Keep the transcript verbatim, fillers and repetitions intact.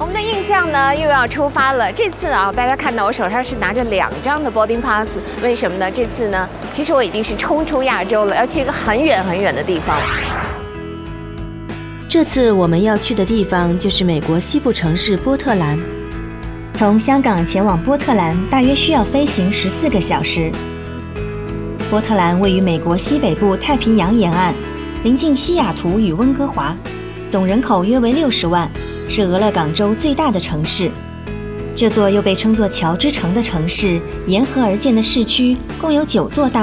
我们的印象呢又要出发了。这次啊，大家看到我手上是拿着两张的 boarding pass， 为什么呢？这次呢，其实我已经是冲出亚洲了，要去一个很远很远的地方。 这次我们要去的地方就是美国西部城市波特兰。 从香港前往波特兰大约需要飞行十四个小时。波特兰位于美国西北部太平洋沿岸，临近西雅图与温哥华，总人口约为六十万，是俄勒冈州最大的城市。这座又被称作桥之城的城市，沿河而建的市区共有九座大